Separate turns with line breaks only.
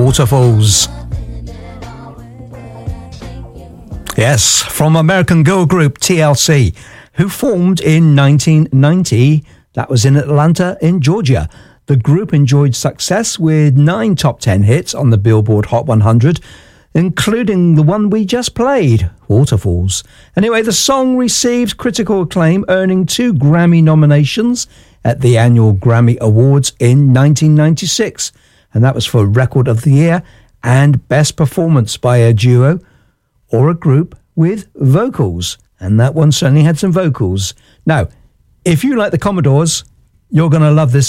Waterfalls. Yes, from American girl group TLC, who formed in 1990. That was in Atlanta, in Georgia. The group enjoyed success with 9 top 10 hits on the Billboard Hot 100, including the one we just played, Waterfalls. Anyway, the song received critical acclaim, earning 2 Grammy nominations at the annual Grammy Awards in 1996. And that was for Record of the Year and Best Performance by a Duo or a Group with Vocals. And that one certainly had some vocals. Now, if you like the Commodores, you're going to love this